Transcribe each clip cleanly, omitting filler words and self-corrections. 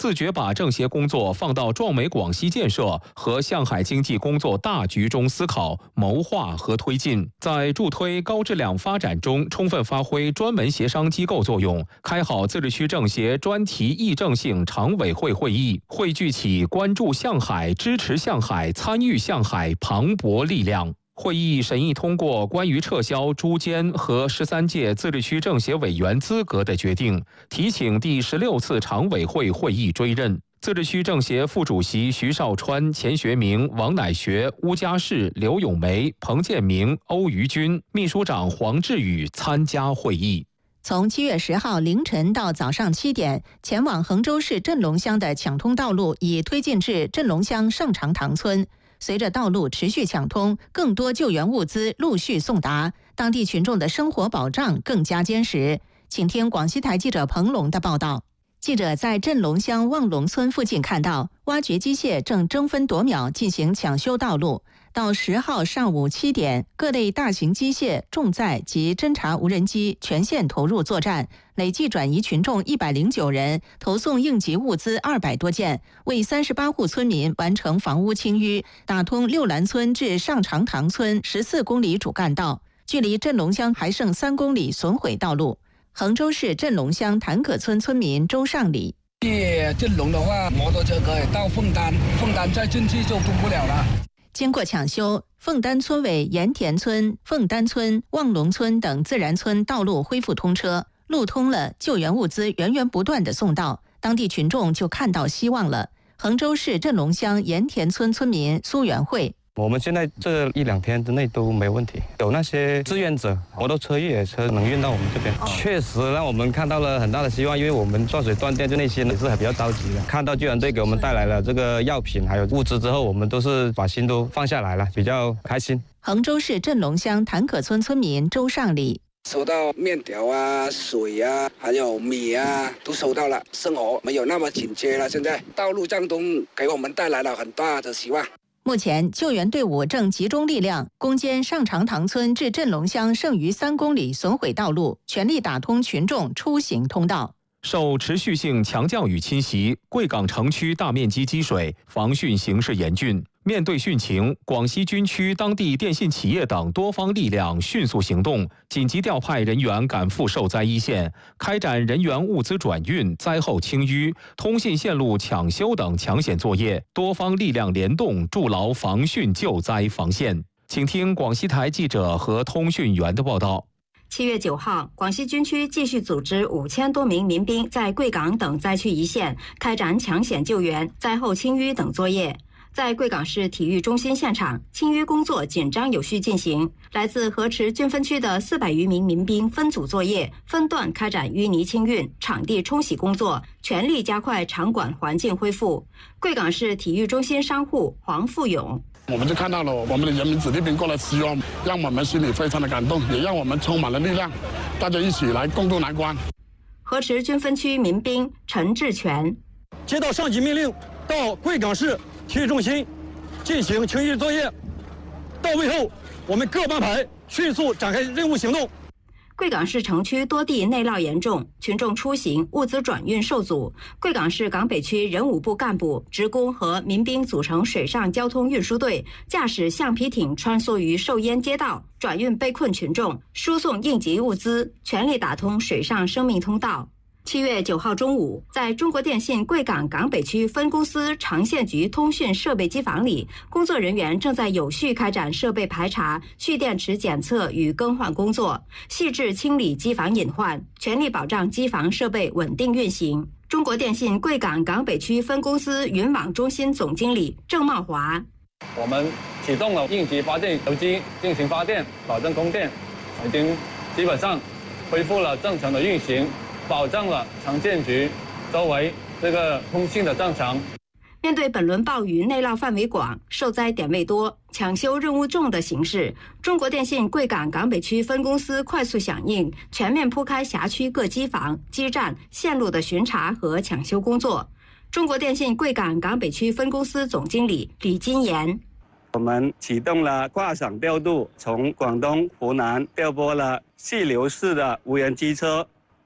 自觉把政协工作放到壮美广西建设和向海经济工作大局中思考、谋划和推进，在助推高质量发展中充分发挥专门协商机构作用，开好自治区政协专题议政性常委会会议，汇聚起关注向海、支持向海、参与向海磅礴力量。会议审议通过关于撤销诸监和13届自治区政协委员资格的决定，提请第16次常委会会议追认。自治区政协副主席徐绍川、钱学明、王乃学、邬家世、刘咏梅、彭建明、欧于军，秘书长黄志宇参加会议。 从7月10号凌晨到早上7点，前往衡州市镇龙乡的抢通道路已推进至镇龙乡上长塘村。随着道路持续抢通，更多救援物资陆续送达，当地群众的生活保障更加坚实。请听广西台记者彭龙的报道。记者在镇龙乡望龙村附近看到，挖掘机械正争分夺秒进行抢修道路。到10号上午7点，各类大型机械、重载及侦察无人机全线投入作战，累计转移群众109人，投送应急物资200多件，为38户村民完成房屋清淤，打通六兰村至上长塘村14公里主干道，距离镇龙乡还剩3公里损毁道路。衡州市镇龙乡潭可村村民周尚礼： 镇龙的话，摩托车可以到凤丹，凤丹再进去就通不了了。 经过抢修，凤丹村委盐田村、凤丹村、望龙村等自然村道路恢复通车，路通了，救援物资源源不断地送到，当地群众就看到希望了。衡州市镇龙乡盐田村村民苏元慧： 我们现在这1-2天之内都没问题，有那些志愿者，摩托车、越野车能运到我们这边，确实让我们看到了很大的希望。因为我们断水断电就那些也是比较着急的，看到救援队给我们带来了这个药品还有物资之后，我们都是把心都放下来了，比较开心。 衡州市镇龙乡潭可村村民周尚礼： 收到面条啊、水啊，还有米啊，都收到了，生活没有那么紧缺了。现在道路畅通，给我们带来了很大的希望。 目前，救援队伍正集中力量攻坚上长塘村至镇龙乡剩余3公里损毁道路，全力打通群众出行通道。 受持续性强降雨侵袭，贵港城区大面积积水，防汛形势严峻。面对汛情，广西军区当地电信企业等多方力量迅速行动，紧急调派人员赶赴受灾一线，开展人员物资转运、灾后清淤、通信线路抢修等抢险作业，多方力量联动，筑牢防汛救灾防线。请听广西台记者和通讯员的报道。 7月9号，广西军区继续组织5000多名民兵在贵港等灾区一线开展抢险救援、灾后清淤等作业。在贵港市体育中心现场，清淤工作紧张有序进行。来自河池军分区的400余名民兵分组作业，分段开展淤泥清运、场地冲洗工作，全力加快场馆环境恢复。贵港市体育中心商户黄富勇： 我们就看到了我们的人民子弟兵过来希望，让我们心里非常的感动，也让我们充满了力量，大家一起来共度难关。 河池军分区民兵陈志全： 接到上级命令，到贵港市体育中心进行清淤作业，到位后，我们各班排迅速展开任务行动。 贵港市城区多地内涝严重，群众出行、物资转运受阻。贵港市港北区人武部干部、职工和民兵组成水上交通运输队，驾驶橡皮艇穿梭于受淹街道，转运被困群众，输送应急物资，全力打通水上生命通道。7月9号中午，在中国电信贵港港北区分公司长线局通讯设备机房里，工作人员正在有序开展设备排查、蓄电池检测与更换工作，细致清理机房隐患，全力保障机房设备稳定运行。中国电信贵港港北区分公司云网中心总经理郑茂华： 我们启动了应急发电油机进行发电，保证供电，已经基本上恢复了正常的运行，保障了城建局周围这个通信的正常。 面对本轮暴雨内涝范围广、受灾点位多、抢修任务重的形势，中国电信贵港港北区分公司快速响应，全面铺开辖区各机房、基站、线路的巡查和抢修工作。中国电信贵港港北区分公司总经理李金岩： 我们启动了跨省调度，从广东、湖南调拨了细流式的无人机车，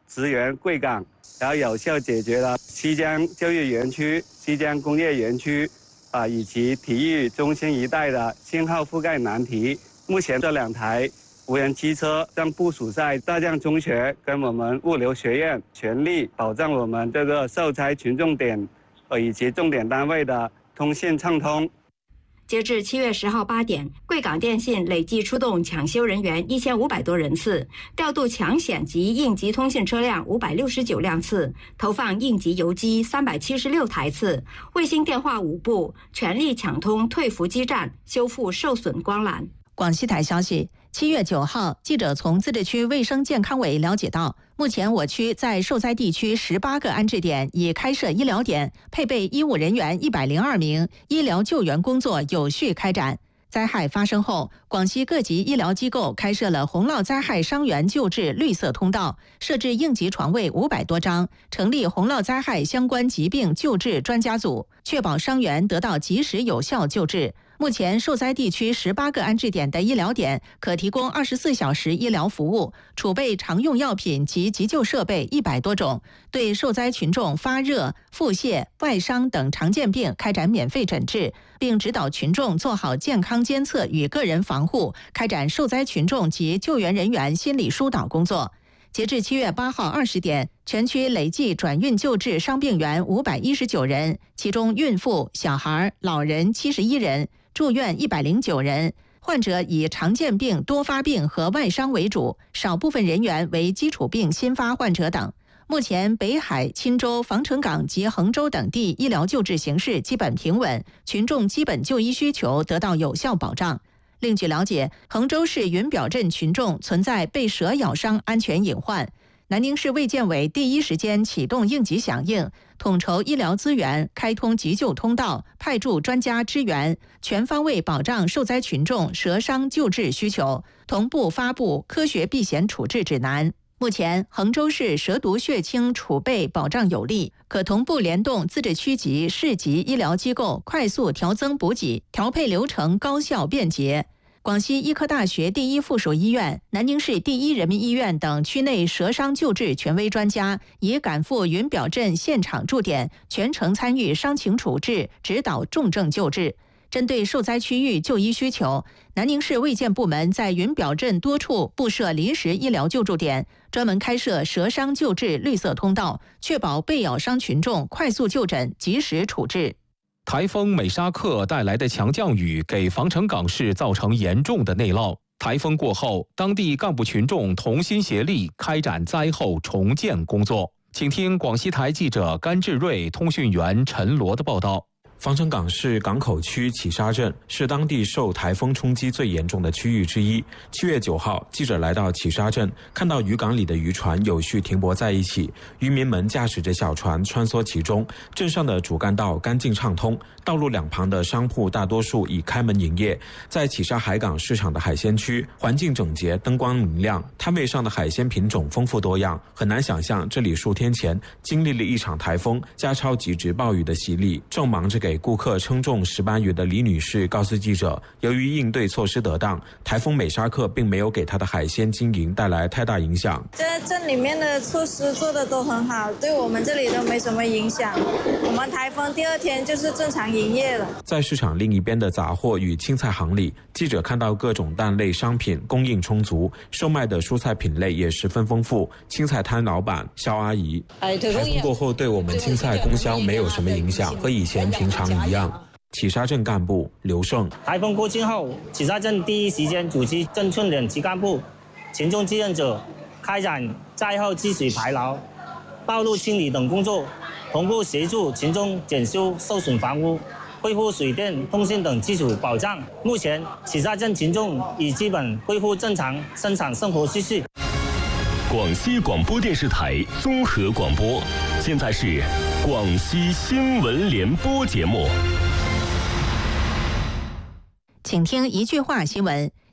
支援贵港，然后有效解决了西江教育园区、西江工业园区以及体育中心一带的信号覆盖难题。目前这2台无人机车正部署在大将中学跟我们物流学院，全力保障我们这个受灾群众点以及重点单位的通信畅通。 截至7月10号8点，贵港电信累计出动抢修人员1500多人次，调度抢险及应急通信车辆569辆次，投放应急邮机376台次，卫星电话5部，全力抢通退服基站，修复受损光缆。 广西台消息，7月9号，记者从自治区卫生健康委了解到，目前我区在受灾地区18个安置点已开设医疗点，配备医务人员102名，医疗救援工作有序开展。灾害发生后，广西各级医疗机构开设了洪涝灾害伤员救治绿色通道，设置应急床位500多张，成立洪涝灾害相关疾病救治专家组，确保伤员得到及时有效救治。目前受灾地区18个安置点的医疗点可提供24小时医疗服务，储备常用药品及急救设备100多种，对受灾群众发热、腹泻、外伤等常见病开展免费诊治，并指导群众做好健康监测与个人防护，开展受灾群众及救援人员心理疏导工作。截至7月8号20点，全区累计转运救治伤病员519人，其中孕妇、小孩、老人71人，住院109人。患者以常见病、多发病和外伤为主，少部分人员为基础病新发患者等。目前北海、钦州、防城港及衡州等地医疗救治形势基本平稳，群众基本就医需求得到有效保障。另据了解，衡州市云表镇群众存在被蛇咬伤安全隐患，南宁市卫健委第一时间启动应急响应，统筹医疗资源，开通急救通道，派驻专家支援，全方位保障受灾群众蛇伤救治需求，同步发布科学避险处置指南。目前，衡州市蛇毒血清储备保障有力，可同步联动自治区级、市级医疗机构，快速调增补给，调配流程高效便捷。广西医科大学第一附属医院、南宁市第一人民医院等区内蛇伤救治权威专家已赶赴云表镇现场驻点，全程参与伤情处置，指导重症救治。针对受灾区域就医需求，南宁市卫健部门在云表镇多处布设临时医疗救助点，专门开设蛇伤救治绿色通道，确保被咬伤群众快速就诊、及时处置。 台风美沙克带来的强降雨给防城港市造成严重的内涝。台风过后，当地干部群众同心协力开展灾后重建工作。请听广西台记者甘志瑞、通讯员陈罗的报道。 防城港市港口区启沙镇是当地受台风冲击最严重的区域之一。7月9号，记者来到启沙镇，看到渔港里的渔船有序停泊在一起，渔民们驾驶着小船穿梭其中。镇上的主干道干净畅通，道路两旁的商铺大多数已开门营业。在启沙海港市场的海鲜区，环境整洁，灯光明亮，摊位上的海鲜品种丰富多样。很难想象，这里数天前经历了一场台风加超极值暴雨的洗礼，正忙着给顾客称重10斑鱼的李女士告诉记者，由于应对措施得当，台风美沙克并没有给她的海鲜经营带来太大影响。 这里面的措施做的都很好，对我们这里都没什么影响。我们台风第2天就是正常营业了。 在市场另一边的杂货与青菜行里，记者看到各种蛋类商品供应充足，售卖的蔬菜品类也十分丰富。青菜摊老板肖阿姨，台风过后对我们青菜供销没有什么影响，和以前平常一样。启沙镇干部刘胜， 台风过境后，启沙镇第一时间组织镇村两级干部、群众志愿者开展灾后积水排涝、道路清理等工作，同步协助群众检修受损房屋，恢复水电、通信等基础保障。目前，启沙镇群众已基本恢复正常生产生活秩序。 广西广播电视台综合广播，现在是广西新闻联播节目。 请听一句话新闻。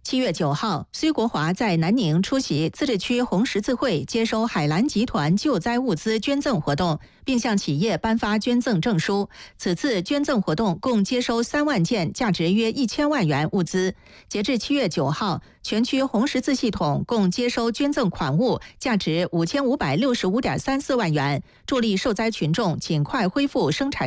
7月9号，崔国华在南宁出席自治区红十字会接收海澜集团救灾物资捐赠活动，并向企业颁发捐赠证书。此次捐赠活动共接收3万件，价值约1000万元物资。截至7月9号，全区红十字系统共接收捐赠款物价值5565.34万元，助力受灾群众尽快恢复生产。